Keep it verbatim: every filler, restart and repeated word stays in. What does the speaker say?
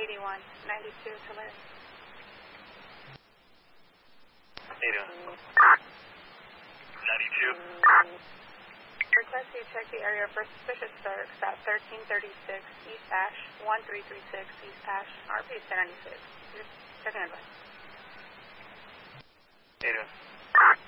eighty-one, ninety-two, Tulare. eighty-one. ninety-two. Request you check the area for suspicious Cirques at thirteen thirty-six East Ash, one three three six East Ash, R P ten ninety-six. Just checking in. eighty-one.